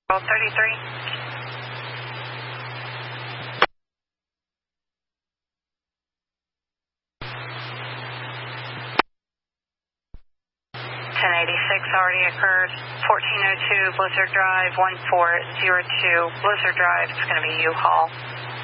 33. 1086 already occurred. 1402 Blizzard Drive, 1402 Blizzard Drive. It's going to be U-Haul.